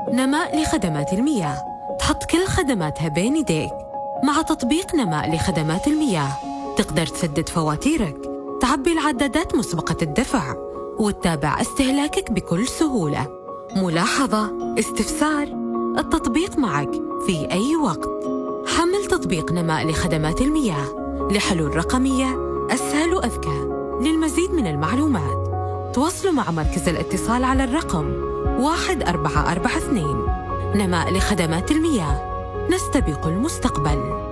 نماء لخدمات المياه، تحط كل خدماتها بين يديك. مع تطبيق نماء لخدمات المياه تقدر تسدد فواتيرك، تعبي العدادات مسبقة الدفع، وتتابع استهلاكك بكل سهولة. ملاحظة، استفسار، التطبيق معك في أي وقت. حمل تطبيق نماء لخدمات المياه لحلول رقمية أسهل وأذكى. للمزيد من المعلومات تواصلوا مع مركز الاتصال على الرقم 1442. نماء لخدمات المياه، نستبق المستقبل.